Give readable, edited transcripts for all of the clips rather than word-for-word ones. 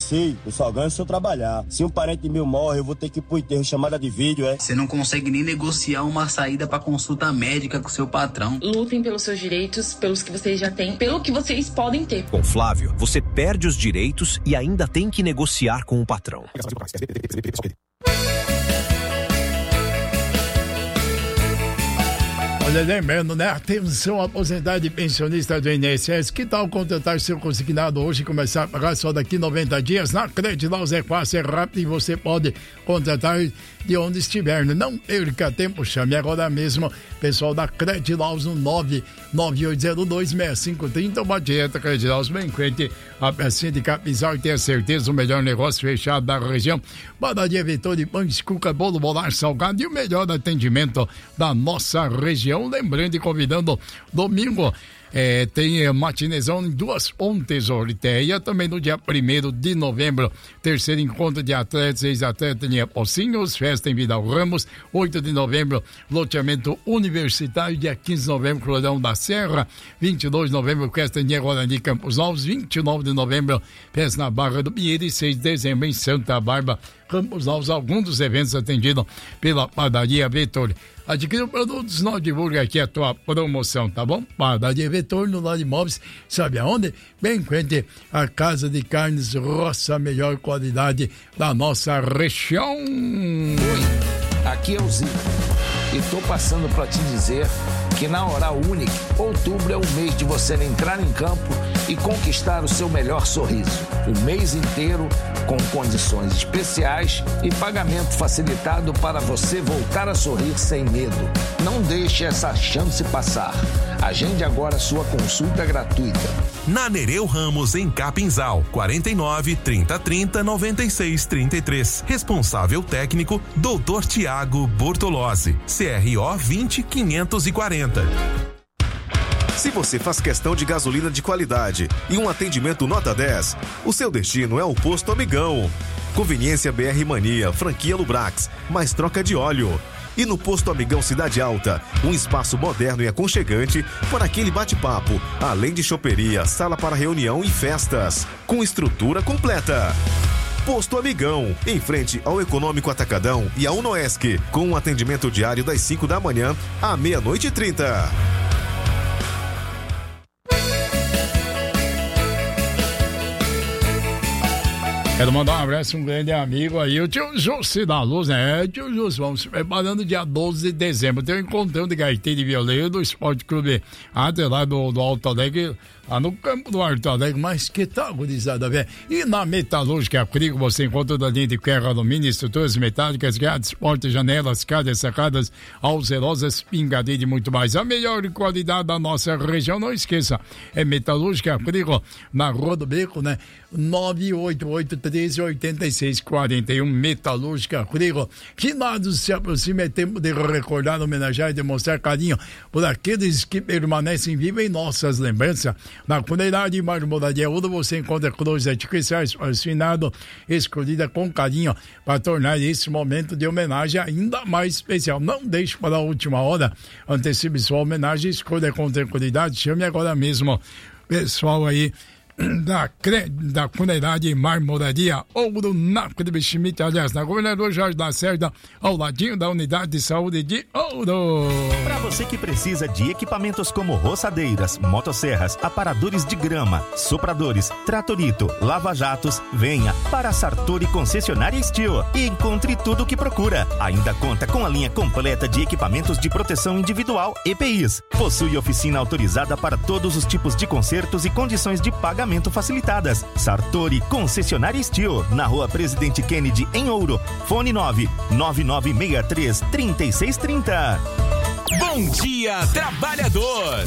sei, eu só ganho se eu trabalhar. Se um parente meu morre, eu vou ter que ir pro enterro, chamada de vídeo, é? Você não consegue nem negociar uma saída pra consulta médica com seu patrão. Lutem pelos seus direitos, pelos que vocês já têm, pelo que vocês podem ter. Com Flávio, você perde os direitos e ainda tem que negociar com o patrão. Olha, lembrando, né? Atenção, aposentado e pensionista do INSS. Que tal contratar seu consignado hoje e começar a pagar só daqui 90 dias? Na Credilaus é fácil, é rápido e você pode contratar de onde estiver. Não perca tempo, chame agora mesmo. Pessoal da Credilaus no 998026530. Uma dieta Credilaus bem quente. A pecinha de Capinzal e tenha certeza o melhor negócio fechado da região. Padaria Vitor de pães, cuca, bolo, bolacha, salgado e o melhor atendimento da nossa região. Lembrando e convidando, domingo tem matinezão em Duas Pontes, Orteia. Também no dia 1º de novembro, terceiro encontro de atletas, ex-atletas em Pocinhos, festa em Vidal Ramos. 8 de novembro, loteamento universitário. Dia 15 de novembro, Florão da Serra. 22 de novembro, festa em Guarani, Campos Novos. 29 de novembro, festa na Barra do Pinheiro. E 6 de dezembro, em Santa Bárbara, Campos Novos. Alguns dos eventos atendidos pela Padaria Vitor. Adquira produtos, nós divulga aqui a tua promoção, tá bom? Padaria Vitor, no Lado Imóveis, sabe aonde? Bem em frente à Casa de Carnes Roça, a melhor qualidade da nossa região. Oi, aqui é o Zico e tô passando para te dizer que na Oral Unique, outubro é o mês de você entrar em campo e conquistar o seu melhor sorriso. O mês inteiro com condições especiais e pagamento facilitado para você voltar a sorrir sem medo. Não deixe essa chance passar. Agende agora sua consulta gratuita. Na Nereu Ramos, em Capinzal, 49 3030 9633. Responsável técnico, Dr. Tiago Bortolozzi. CRO 20540. Se você faz questão de gasolina de qualidade e um atendimento nota 10, o seu destino é o Posto Amigão. Conveniência BR Mania, franquia Lubrax, mais troca de óleo. E no Posto Amigão Cidade Alta, um espaço moderno e aconchegante para aquele bate-papo, além de choperia, sala para reunião e festas, com estrutura completa. Posto Amigão, em frente ao Econômico Atacadão e à Unoesc, com um atendimento diário das 5 da manhã à 00:30. Quero mandar um abraço a um grande amigo aí, o tio Jussi da Luz, né? Tio Jussi, vamos se preparando dia 12 de dezembro. Tem um encontrão de gaiteiro e violeiro do Esporte Clube Adler, lá do Alto Alegre, lá no campo do Alto Alegre. Mas que tal, gurizada, velho? E na Metalúrgica Frigo você encontra da linha de ferro, alumínio, estruturas metálicas, grades, portas, janelas, calhas, sacadas, alcerosas, pingadeiras e muito mais. A melhor qualidade da nossa região, não esqueça, é Metalúrgica Frigo, na Rua do Beco, né? 988-13-86-41, Metalúrgica Frigo. Finados se aproxima, é tempo de recordar, homenagear e demonstrar carinho por aqueles que permanecem vivos em nossas lembranças. Na Funerária e Marmoraria Ouro você encontra cruz artificiais assinado, escolhida com carinho para tornar esse momento de homenagem ainda mais especial. Não deixe para a última hora, antecipe sua homenagem, escolha com tranquilidade, chame agora mesmo pessoal aí da Funerária e Marmoraria Ouro, na Felipe Schmidt, aliás, na Governador Jorge Lacerda, ao ladinho da Unidade de Saúde de Ouro. Para você que precisa de equipamentos como roçadeiras, motosserras, aparadores de grama, sopradores, tratorito, lava-jatos, venha para a Sartori Concessionária Steel e encontre tudo o que procura. Ainda conta com a linha completa de equipamentos de proteção individual EPIs. Possui oficina autorizada para todos os tipos de consertos e condições de pagamento facilitadas. Sartori Concessionária Steel, na Rua Presidente Kennedy, em Ouro. Fone 99963-3630. Bom dia, trabalhador!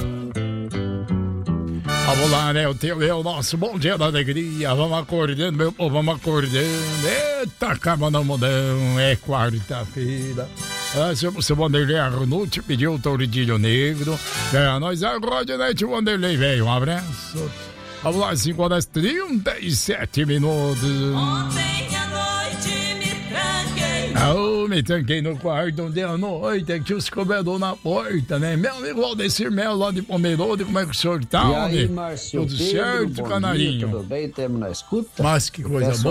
Vamos lá, né? É o nosso bom dia da alegria. Vamos acordando, meu povo, vamos acordando. Eita, cabana modão, é quarta-feira. Seu Vanderlei Arnucci pediu o Torridilho Negro. Nós é a Rodinete Vanderlei, velho. Um abraço. Vamos lá, 5h37. Ontem à noite me tranquei. Me tranquei no quarto ontem à noite, que os cobrador na porta, né? Meu amigo Valdecir Melo, lá de Pomerode, como é que o senhor tá? E aí, Márcio? Tudo certo, bom canarinho? Dia, tudo bem? Temos na escuta? Mas que coisa boa.